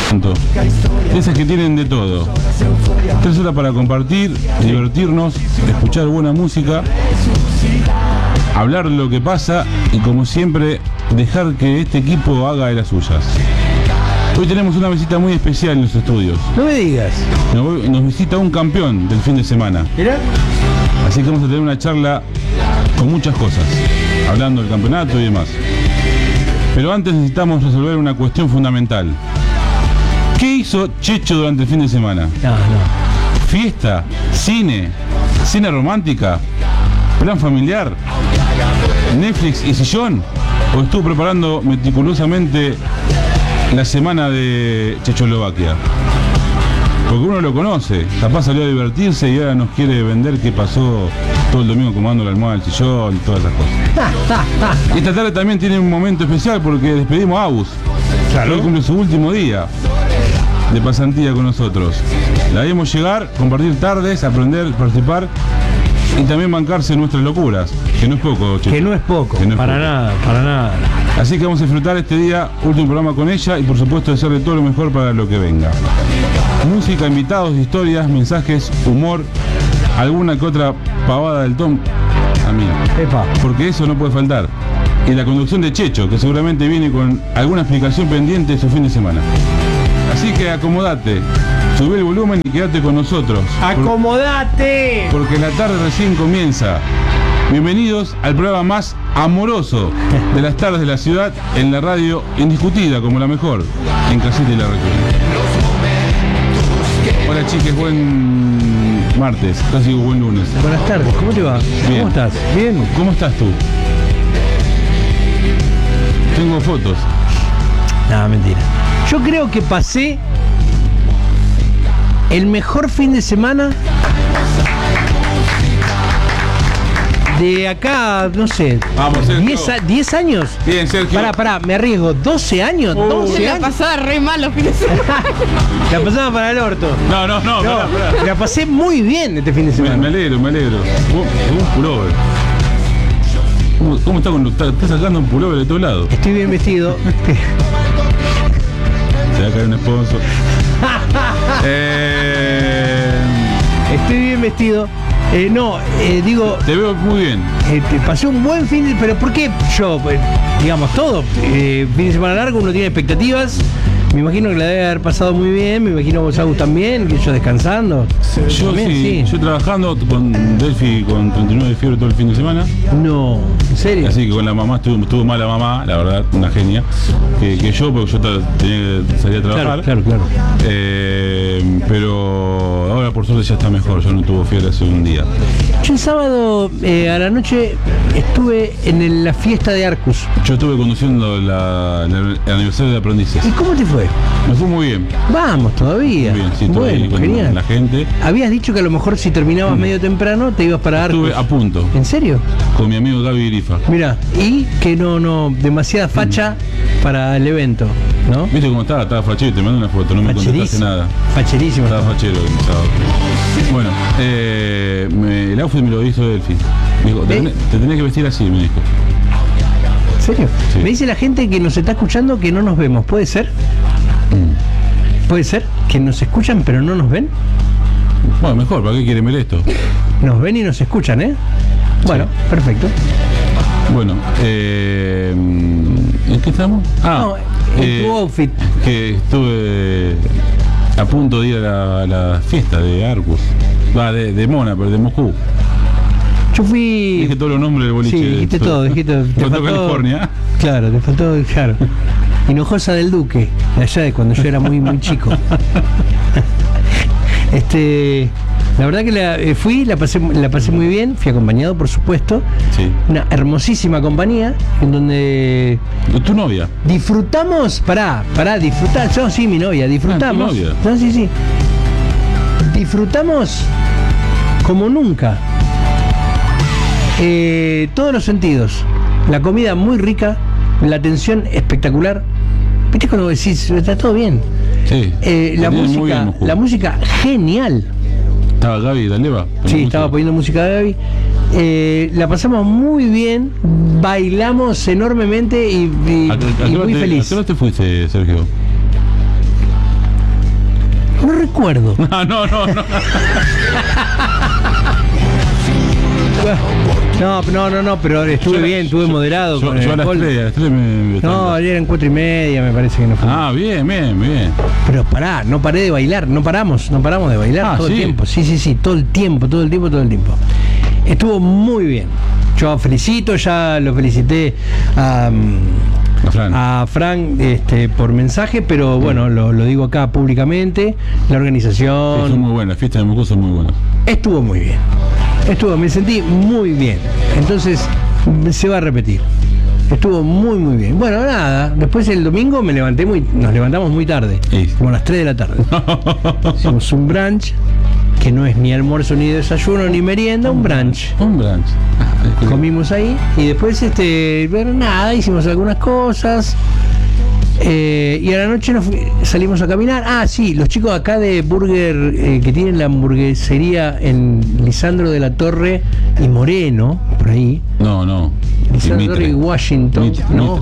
Esas que tienen de todo. 3 horas para compartir, divertirnos, escuchar buena música, hablar de lo que pasa y, como siempre, dejar que este equipo haga de las suyas. Hoy tenemos una visita muy especial en los estudios. No me digas. Nos visita un campeón del fin de semana. ¿Mira? Así que vamos a tener una charla con muchas cosas, hablando del campeonato y demás. Pero antes necesitamos resolver una cuestión fundamental. ¿Qué hizo Checho durante el fin de semana? No. ¿Fiesta? ¿Cine? ¿Cena romántica? ¿Plan familiar? ¿Netflix y sillón? ¿O estuvo preparando meticulosamente la semana de Chechoslovaquia? Porque uno lo conoce, capaz salió a divertirse y ahora nos quiere vender qué pasó todo el domingo comando la almohada del sillón y todas esas cosas. Y esta tarde también tiene un momento especial porque despedimos a Agus. Claro. Hoy cumple su último día de pasantía con nosotros. La vimos llegar, compartir tardes, aprender, participar y también bancarse en nuestras locuras, que no es poco, Checho. Que no es poco, no es para poco. nada, para nada. Así que vamos a disfrutar este día, último programa con ella y por supuesto desearle todo lo mejor para lo que venga. Música, invitados, historias, mensajes, humor, alguna que otra pavada del Tom, amigo. Epa. Porque eso no puede faltar. Y la conducción de Checho, que seguramente viene con alguna explicación pendiente de su fin de semana. Así que acomodate, subí el volumen y quédate con nosotros. ¡Acomodate! Porque la tarde recién comienza. Bienvenidos al programa más amoroso de las tardes de la ciudad, en la radio indiscutida como la mejor, en Casita y la Recoleta. Hola chiques, buen martes, casi buen lunes. Buenas tardes, ¿cómo te va? Bien. ¿Cómo estás? ¿Bien? ¿Cómo estás tú? Tengo fotos. No, mentira. Yo creo que pasé el mejor fin de semana de acá, no sé, Vamos, Sergio. 10 años. Bien, Sergio. Pará, me arriesgo, 12 años, 12 La años. pasaba re mal los fines de semana. La pasaba para el orto. No, pará. La pasé muy bien este fin de semana. Me alegro. Un pullover. ¿Cómo está con está sacando un pullover de todos lados? Estoy bien vestido. Se va a caer un sponsor. Estoy bien vestido. Digo, Te veo muy bien. pasé un buen fin de... Pero ¿por qué yo? Digamos, todo. Fin de semana largo, uno tiene expectativas. Me imagino que la debe haber pasado muy bien. Me imagino vos, Agus, también, que yo descansando. Yo También, sí, yo trabajando con Delphi con 39 de fiebre todo el fin de semana. No, ¿en serio? Así que con la mamá estuvo mala mamá, la verdad, una genia. Que yo, porque yo tenía que salir a trabajar. Claro. Pero ahora por suerte ya está mejor, yo no tuve fiebre hace un día. Yo el sábado a la noche estuve en la fiesta de Arcus. Yo estuve conduciendo el aniversario de aprendices. ¿Y cómo te fue? Me fue muy bien. Vamos, todavía. Muy bien, sí, estuve ahí Bueno, con genial. la gente. Habías dicho que a lo mejor si terminabas medio temprano te ibas para Arcus. Estuve a punto, ¿En serio? con mi amigo Gaby Grifa. Mira, y que no, demasiada facha para el evento, ¿no? ¿Viste cómo estaba? Estaba fachero, te mandé una foto, no me contestaste nada. Facherísimo. Estaba fachero el sábado. Bueno, el outfit me lo hizo Delphi. Me dijo, te tenés que vestir así, me dijo. ¿En serio? Sí. Me dice la gente que nos está escuchando que no nos vemos. ¿Puede ser? ¿Puede ser? ¿Que nos escuchan pero no nos ven? Bueno, mejor, ¿para qué quieren ver esto? Nos ven y nos escuchan, ¿eh? Bueno, Sí. Perfecto. Bueno, ¿en qué estamos? No, en tu outfit. Que estuve a punto de ir a la fiesta de Arcus. De Mona, pero de Moscú. Yo fui... Dije todos los nombres del boliche. Sí, dijiste todo, dijiste... te Faltó California. Claro, te faltó, claro. Hinojosa del Duque, de allá de cuando yo era muy chico. La verdad que la pasé muy bien, fui acompañado, por supuesto. Sí. Una hermosísima compañía en donde ¿Tu novia? disfrutamos, disfrutar. Yo sí, mi novia, disfrutamos. ¿tu novia? No, sí. Disfrutamos como nunca. Todos los sentidos. La comida muy rica, la atención espectacular. ¿Viste cuando decís, está todo bien? Sí. La música genial. ¿Estaba Gaby Daleva? Sí, estaba poniendo música de Gaby. La pasamos muy bien, bailamos enormemente y muy feliz. ¿A qué hora te fuiste, Sergio? No recuerdo. No. No, pero estuve bien, estuve moderado. Yo con a el las alcohol. 3 me No, eran 4:30, me parece que no fue. Ah, bien. Pero pará, no paré de bailar, no paramos de bailar todo el ¿sí? tiempo. Sí, todo el tiempo. Estuvo muy bien. Yo felicito, ya lo felicité a Fran por mensaje, pero bueno, lo digo acá públicamente. La organización Sí, son muy buenas, las fiestas de Mocoso son muy buenas. estuvo muy bien. Me sentí muy bien. Entonces, se va a repetir. Estuvo muy bien. Bueno, nada, después el domingo nos levantamos muy tarde, Sí. como a las 3 de la tarde. Hicimos un brunch, que no es ni almuerzo, ni desayuno, ni merienda, un brunch. Un brunch. Comimos ahí y después, bueno, nada, hicimos algunas cosas. Y a la noche salimos a caminar. Ah, sí, los chicos acá de Burger, que tienen la hamburguesería en Lisandro de la Torre y Moreno, por ahí. No. Lisandro de la Torre y Washington. Mitre.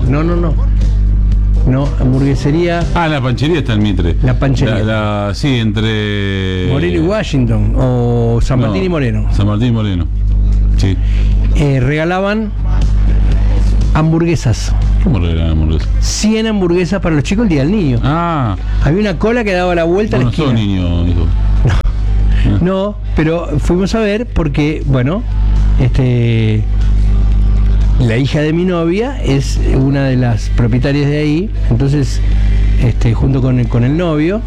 No, hamburguesería. Ah, la panchería está en Mitre. La panchería. Sí, entre... Moreno y Washington, o San Martín y Moreno. San Martín y Moreno. Sí. Regalaban hamburguesas. ¿Cómo regalan hamburguesas? 100 hamburguesas para los chicos el día del niño. Ah. Había una cola que daba la vuelta a la No esquina. sos niño, hijo. No, pero fuimos a ver porque, bueno, la hija de mi novia es una de las propietarias de ahí, entonces, junto con el novio.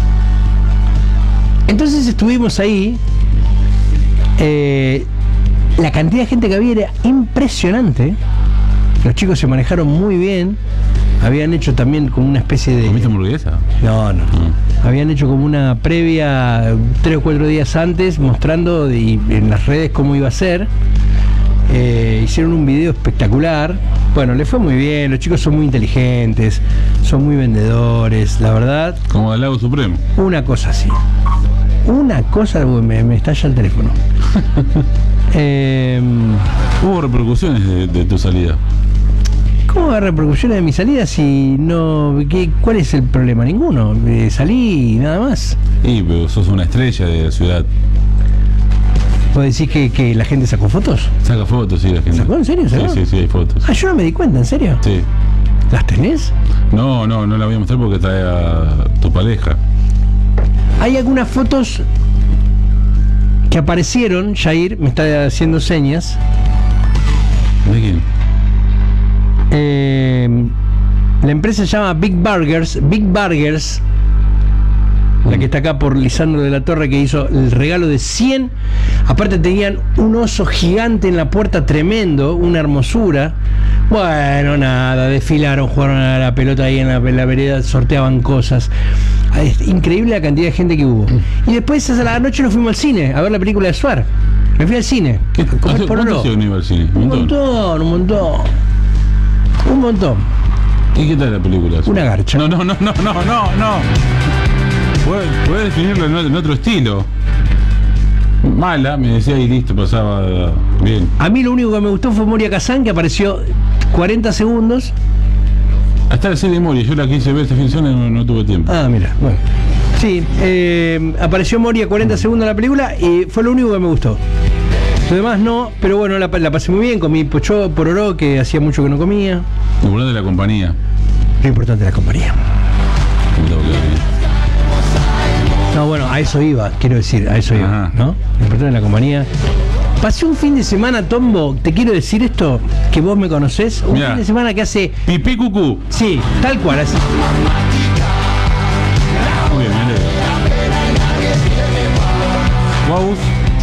Entonces estuvimos ahí. La cantidad de gente que había era impresionante. Los chicos se manejaron muy bien. Habían hecho también como una especie de... ¿Comiste hamburguesa? No. Habían hecho como una previa 3 o 4 días antes, mostrando en las redes cómo iba a ser. Hicieron un video espectacular. Bueno, les fue muy bien. Los chicos son muy inteligentes, son muy vendedores, la verdad. Como del Lago Supremo. Una cosa así. Me estalla el teléfono. Hubo repercusiones de tu salida. ¿Cómo va a repercusiones de mi salida si no... ¿Cuál es el problema? Ninguno. Salí y nada más. Sí, pero sos una estrella de la ciudad. ¿Vos decís que la gente sacó fotos? Saca fotos, sí, la gente. ¿Sacó? ¿En serio? ¿Sacó? Sí, hay fotos. Ah, yo no me di cuenta, ¿en serio? Sí. ¿Las tenés? No la voy a mostrar porque trae a tu pareja. Hay algunas fotos que aparecieron. Jair me está haciendo señas. ¿De quién? La empresa se llama Big Burgers, la que está acá por Lisandro de la Torre, que hizo el regalo de 100. Aparte tenían un oso gigante en la puerta, tremendo, una hermosura. Bueno, nada, desfilaron, jugaron a la pelota ahí en la vereda, sorteaban cosas. Es increíble la cantidad de gente que hubo. Y después a la noche nos fuimos al cine a ver la película de Suar. Me fui al cine. ¿Cuánto se unió al cine? Un montón. ¿Y qué tal la película? Una garcha. No. Puedes definirlo en otro estilo. Mala, me decía y listo, pasaba bien. A mí lo único que me gustó fue Moria Kazan, que apareció 40 segundos. Hasta la serie de Moria, yo la quise ver esta fin de semana y no tuve tiempo. Ah, mira, bueno. Sí, apareció Moria 40 segundos en la película y fue lo único que me gustó. Lo demás no, pero bueno, la pasé muy bien. Comí pocho pororó, que hacía mucho que no comía. Lo importante de la compañía. Lo importante de la compañía. No, bueno, a eso iba, quiero decir, a eso iba, Ajá. ¿no? Lo importante de la compañía. Pasé un fin de semana, Tombo, te quiero decir esto, que vos me conocés, un Mirá. fin de semana que hace... Pipí cucú. Sí, tal cual, así. Muy bien, me alegro. Guau,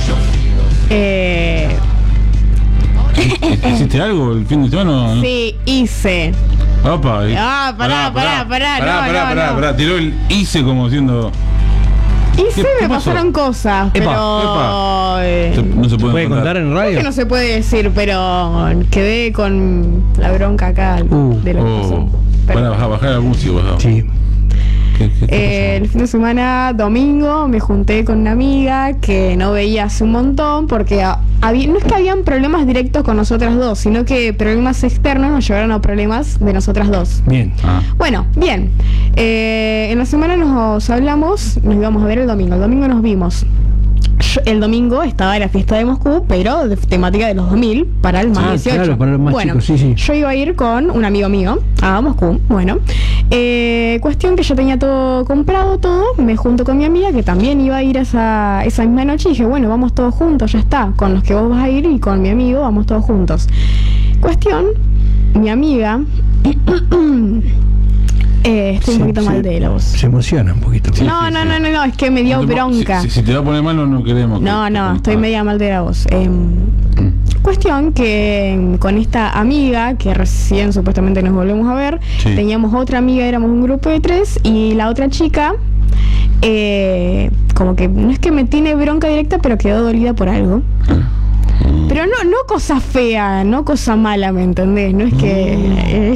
¿hiciste algo el fin de semana? ¿No? Sí, hice. Opa. Ah, pará. Tiró el hice como diciendo... Hice, ¿Qué me pasó? pasaron cosas, Epa, pero... No se ¿Puede puede contar en Creo radio? que no se puede decir, pero quedé con la bronca acá de lo que pasó. Pero- Para bajar la música, bajá. Sí. ¿Qué El fin de semana, domingo, me junté con una amiga que no veía hace un montón porque no es que habían problemas directos con nosotras dos, sino que problemas externos nos llevaron a problemas de nosotras dos. Bien. Bueno, bien. En la semana nos hablamos, nos íbamos a ver el domingo. El domingo nos vimos. El domingo estaba la fiesta de Moscú, pero de temática de los 2000 para el más 18. Claro, para los más chicos, sí. Yo iba a ir con un amigo mío a Moscú. Bueno, cuestión que yo tenía todo comprado, todo. Me junto con mi amiga que también iba a ir esa misma noche y dije, bueno, vamos todos juntos, ya está. Con los que vos vas a ir y con mi amigo vamos todos juntos. Cuestión, mi amiga... estoy un poquito mal de la voz. Se emociona un poquito. No, es que me dio bronca. Si te va a poner mal, no queremos. No, estoy media mal de la voz. Cuestión que con esta amiga, que recién supuestamente nos volvemos a ver, teníamos otra amiga, éramos un grupo de 3, y la otra chica, como que no es que me tiene bronca directa, pero quedó dolida por algo. Pero no cosa fea, no cosa mala, ¿me entendés? No es que...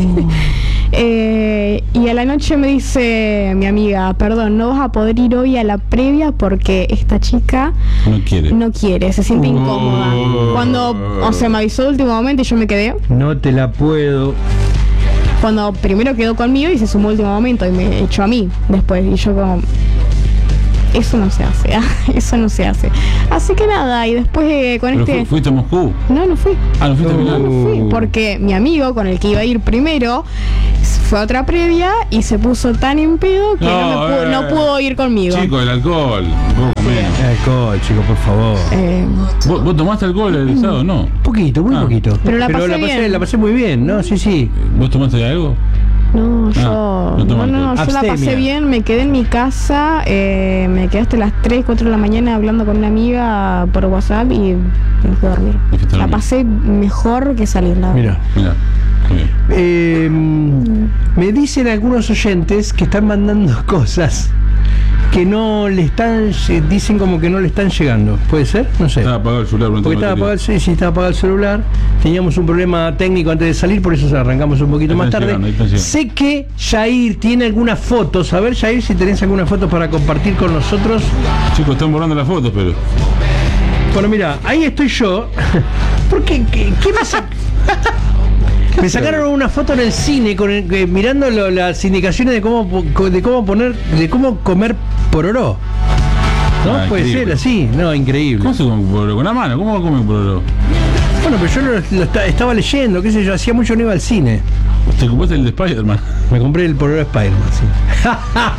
y a la noche me dice mi amiga, perdón, no vas a poder ir hoy a la previa porque esta chica no quiere, se siente incómoda. Cuando, me avisó de último momento y yo me quedé. No te la puedo. Cuando primero quedó conmigo y se sumó último momento y me echó a mí después. Y yo como... Eso no se hace, eso no se hace. Así que nada, y después con ¿Pero ¿Fuiste a Moscú? No fui. ¿No fuiste a Milán? No fui, porque mi amigo con el que iba a ir primero fue a otra previa y se puso tan en pedo que no pudo ir conmigo. Chico, el alcohol. Un poco menos. Alcohol, chico, por favor. ¿Vos tomaste alcohol el sábado? No. Poquito, muy poquito. Pero la pasé muy bien, ¿no? Sí. ¿Vos tomaste algo? No, yo la pasé bien, me quedé en mi casa, me quedé hasta las 3, 4 de la mañana hablando con una amiga por WhatsApp y me fui a dormir. La pasé mejor que salir, la verdad. Mira. Me dicen algunos oyentes que están mandando cosas que no le están, dicen como que no le están llegando. ¿Puede ser? No sé. Estaba apagado el celular. Porque estaba apagado, sí, estaba apagado el celular. Teníamos un problema técnico antes de salir, por eso arrancamos un poquito más tarde. Sé que Jair tiene algunas fotos. A ver, Jair, si tenés alguna foto para compartir con nosotros. Chicos, están borrando las fotos, pero... Bueno, mira, ahí estoy yo. ¿Por qué? ¿Qué pasa? Me sacaron una foto en el cine mirando las indicaciones de cómo comer pororó. ¿No? Puede increíble. ser así. No, increíble. ¿Cómo se come pororó? ¿Con la mano? ¿Cómo come pororó? Bueno, pero yo estaba leyendo, qué sé yo, hacía mucho no iba al cine. ¿Te compraste el de Spider-Man? Me compré el pororó Spider-Man, sí.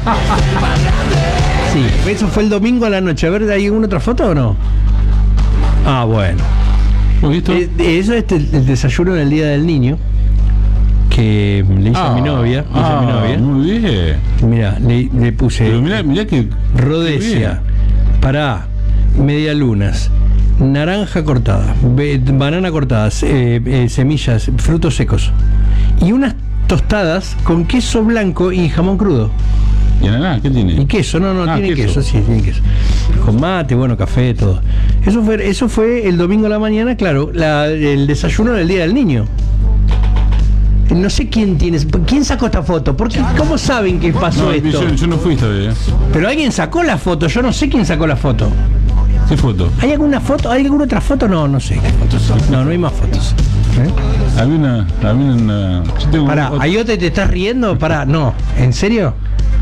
Sí, eso fue el domingo a la noche. A ver, ¿hay alguna otra foto o no? Ah, bueno. Eso es el desayuno del Día del Niño que le hice a mi novia. Muy bien. Mira, le puse. Pero mirá que Rhodesia, pará, medialunas, naranja cortada, banana cortada, semillas, frutos secos y unas tostadas con queso blanco y jamón crudo. ¿Y ananá? ¿Qué tiene? Y queso, no, tiene queso, sí, tiene queso. Con mate, bueno, café, todo. Eso fue el domingo a la mañana, claro, el desayuno del Día del Niño. No sé quién sacó esta foto, ¿cómo saben que pasó esto? Yo no fui esta vez. Pero alguien sacó la foto, yo no sé quién sacó la foto. ¿Qué foto? ¿Hay alguna foto? ¿Hay alguna otra foto? No sé qué fotos. No hay más fotos. Había una... Pará, ¿hay otra y te estás riendo? Pará, no, ¿en serio?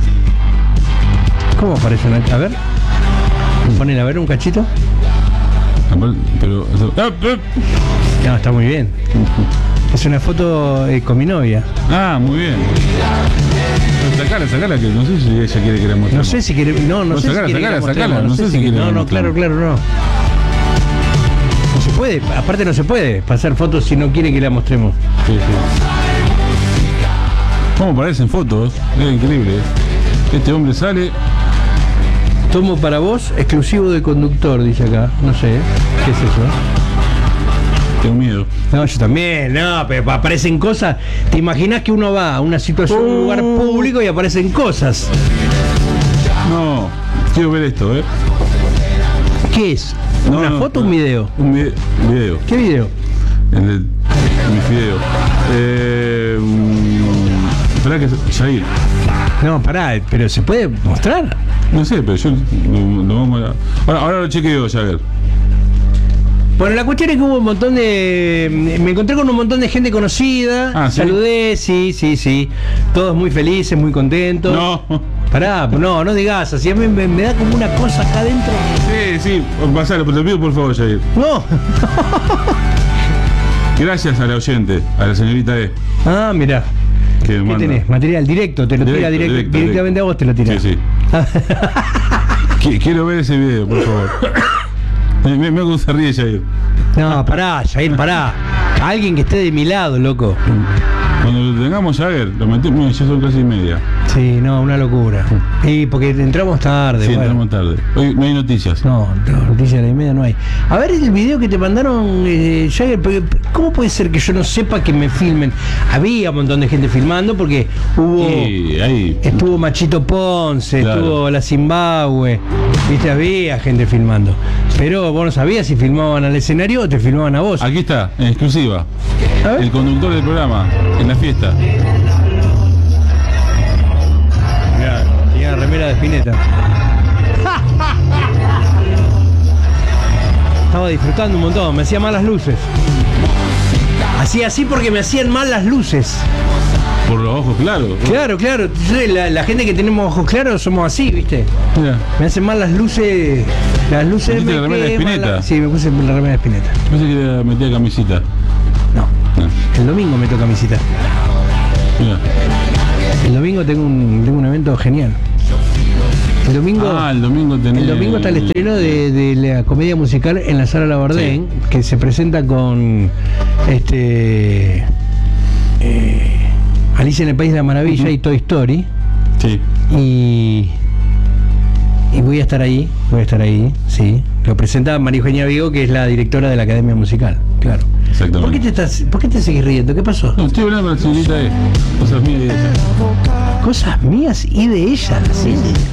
¿Cómo aparece una? A ver. Ponele a ver un cachito. Pero... No, está muy bien. Es una foto con mi novia. Ah, muy bien. Sacala, que no sé si ella quiere que la mostremos. No sé si quiere... No sé sacala. No sé si quiere. No, claro, no. No se puede, aparte no se puede pasar fotos si no quiere que la mostremos. Sí. ¿Cómo parecen fotos? Es increíble. Este hombre sale... Tomo para vos, exclusivo de conductor, dice acá. No sé, ¿qué es eso? Tengo miedo. No, yo también, pero aparecen cosas. ¿Te imaginas que uno va a una situación, un lugar público y aparecen cosas? No, quiero ver esto, ¿eh? ¿Qué es? ¿Una foto o un video? Un video. ¿Qué video? Mi video. Espera que Jair. No, pará, pero ¿se puede mostrar? No sé, pero yo lo vamos a... Ahora lo chequeo, Jagger. Bueno, la cuestión es que hubo un montón de... Me encontré con un montón de gente conocida. ¿sí? Saludé, sí. Todos muy felices, muy contentos. No. Pará, no digas así. A mí me da como una cosa acá adentro. Sí, pasalo, pero te pido por favor, Jagger. No. Gracias a la oyente, a la señorita E. Ah, mirá. ¿Qué tenés? Material directo, te lo tira directamente a vos, te lo tira. Sí. Quiero ver ese video, por favor. Me gusta ríe, Jair. No, pará, Jair, pará. Alguien que esté de mi lado, loco. Cuando lo tengamos, Jagger, lo metemos, ya son casi 1:30. Sí, no, una locura. Y porque entramos tarde. Sí, bueno. entramos tarde. Hoy no hay noticias. No, noticias de la media no hay. A ver el video que te mandaron, Jagger, ¿cómo puede ser que yo no sepa que me filmen? Había un montón de gente filmando porque hubo... Sí, ahí. Estuvo Machito Ponce, Claro. estuvo la Zimbabue, viste, había gente filmando. Pero vos no sabías si filmaban al escenario o te filmaban a vos. Aquí está, en exclusiva. A ver. El conductor del programa, en la fiesta. Mirá, tenía remera de Spinetta. Estaba disfrutando un montón, me hacía mal las luces. Hacía así porque me hacían mal las luces. Por los ojos claros. Claro. La gente que tenemos ojos claros somos así, ¿viste? Mira, Me hacen mal las luces. Las luces ¿Metiste me la remera de queman Spinetta? Sí, me puse la remera de Spinetta. pensé que le metía camisita. No, No. el domingo me toca visita. Mira. El domingo tengo un evento genial. El domingo El domingo tenés. El domingo está el estreno de la comedia musical en la Sala Labardén, que se presenta con Alicia en el País de la Maravilla y Toy Story. Sí. Y voy a estar ahí, sí. Lo presenta María Eugenia Vigo, que es la directora de la Academia Musical, claro. Exactamente. ¿Por qué te seguís riendo? ¿Qué pasó? No, estoy hablando con la señorita E. Cosas mías y de ella. Cosas mías y de ella, ¿sí?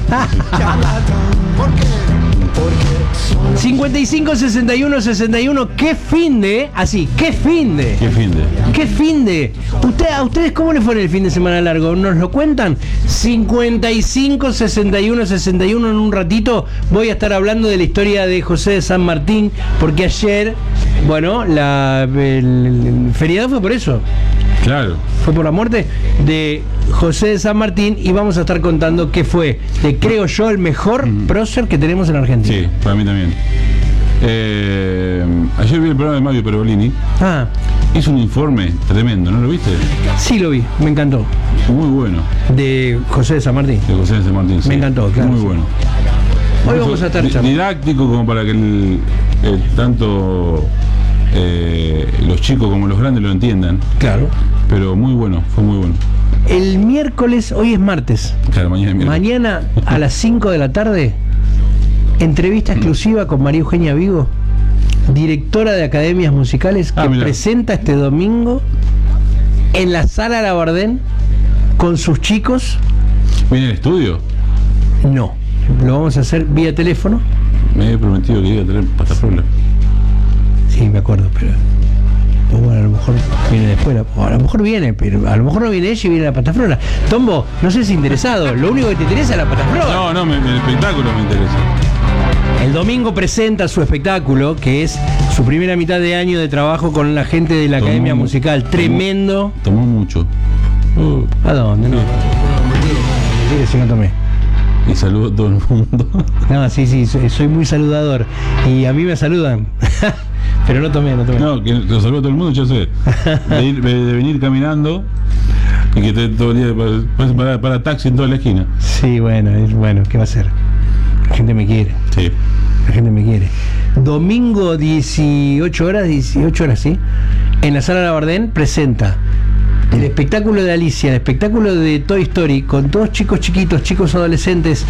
55 61 61, qué fin de, así, qué fin de. Qué fin de. ¿Qué fin de? ¿A ustedes cómo les fue en el fin de semana largo? ¿Nos lo cuentan? 55 61 61, en un ratito voy a estar hablando de la historia de José de San Martín, porque ayer, bueno, el feriado fue por eso. Claro. Fue por la muerte de José de San Martín y vamos a estar contando qué fue, creo yo, el mejor prócer que tenemos en Argentina. Sí, para mí también. Ayer vi el programa de Mario Pergolini. Ah, Hizo un informe tremendo, ¿no lo viste? sí lo vi, me encantó. Muy bueno. De José de San Martín. De José de San Martín. Sí. Me encantó, claro, Muy sí. bueno. Hoy vamos a estar charlando. Didáctico como para que tanto los chicos como los grandes lo entiendan. Claro. Pero muy bueno, fue muy bueno. El miércoles, hoy es martes. Claro, mañana es miércoles. Mañana a las 5 de la tarde, entrevista exclusiva con María Eugenia Vigo, directora de Academias Musicales, que mirá. presenta este domingo en la Sala Labardén con sus chicos. ¿Viene el estudio? No, lo vamos a hacer vía teléfono. Me había prometido que iba a tener pastafrola. Sí, me acuerdo, pero bueno, a lo mejor viene después, o a lo mejor viene, pero a lo mejor no viene ella y viene la patafrola. Tombo, no sé si interesado, lo único que te interesa es la patafrola. No, el espectáculo me interesa. El domingo presenta su espectáculo, que es su primera mitad de año de trabajo con la gente de la Academia Musical. Tremendo. Tomó mucho. ¿A dónde? No. Mentira, si no tomé. Y saludo a todo el mundo. No, sí, soy muy saludador. Y a mí me saludan. Pero no tomé. No, que lo saludo a todo el mundo, yo sé. De venir caminando y que todo el día para taxi en toda la esquina. Sí, bueno, ¿qué va a ser? La gente me quiere. Sí. La gente me quiere. Domingo 18 horas, sí. En la Sala Labardén presenta el espectáculo de Alicia, el espectáculo de Toy Story, con todos chicos chiquitos, chicos adolescentes.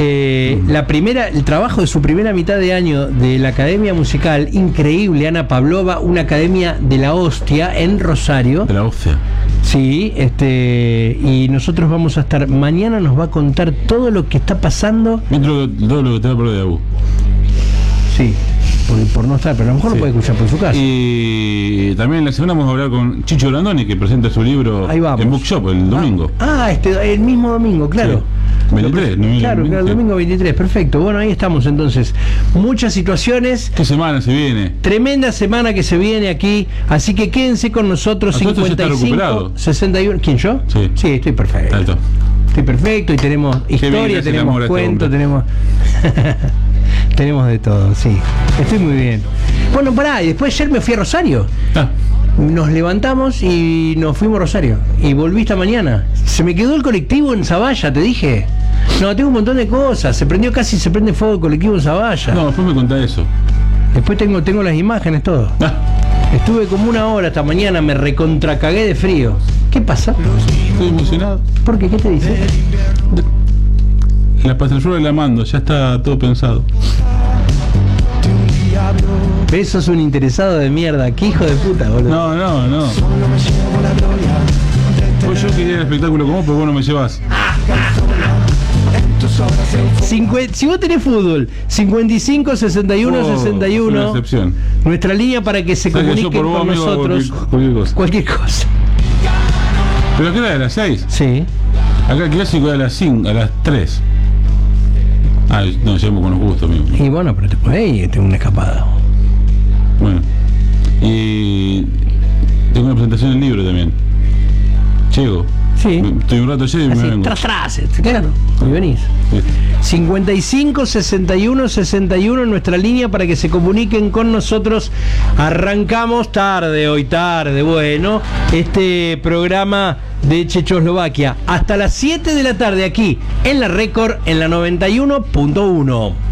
El trabajo de su primera mitad de año de la Academia Musical, increíble, Ana Pavlova, una academia de la hostia en Rosario. De la hostia. Sí, y nosotros vamos a estar, mañana nos va a contar todo lo que está pasando. Todo lo que te va a hablar de Abu. Sí. por no estar, pero a lo mejor Sí. lo puede escuchar por su casa. Y también la semana vamos a hablar con Chicho Brandoni, que presenta su libro Ahí vamos. en Bookshop el domingo. El mismo domingo, claro. Sí. 23, ¿no? Claro, el domingo 23, perfecto. Bueno, ahí estamos entonces. Muchas situaciones. ¿Qué semana se viene? Tremenda semana que se viene aquí, así que quédense con nosotros. ¿A todo esto ya está 55 recuperado? 61. ¿Quién, yo? Sí. Estoy perfecto. Alto. Estoy perfecto y tenemos bien historia, que hace el tenemos amor a este cuentos, hombre. tenemos tenemos de todo, sí. Estoy muy bien. Bueno, pará, y después ayer me fui a Rosario. Ah, Nos levantamos y nos fuimos a Rosario. Y volví esta mañana. Se me quedó el colectivo en Zavalla, te dije. No, tengo un montón de cosas. Se prende fuego el colectivo en Zavalla. no, después me contá eso. Después tengo las imágenes, todo. Ah, Estuve como una hora esta mañana, me recontracagué de frío. ¿Qué pasa? estoy emocionado. ¿Por qué? ¿Qué te dice? La pastraflora la mando, ya está todo pensado. ¿Ves? Sos un interesado de mierda. ¿Qué hijo de puta, boludo? No. Pues yo quería el espectáculo como vos, pero vos no me llevas. Si vos tenés fútbol, 55 61 Oh, es una 61. excepción. Nuestra línea para que se Sabes que yo comuniquen por vos, con amigo, nosotros. cualquier cosa. Cualquier cosa. ¿Pero qué era? ¿A las 6? Sí. Acá el clásico es a las 5, a las 3. Ah, no, llevamos con los gustos, amigo. Y bueno, pero te podés ir, tengo una escapada. Bueno. Y tengo una presentación del libro también. Llego. Sí. Estoy un rato allá y me Así, vengo. tras, claro. Y venís. Sí. 55 61 61 nuestra línea para que se comuniquen con nosotros. Arrancamos tarde, bueno, este programa de Checoslovaquia hasta las 7 de la tarde aquí en la Record en la 91.1.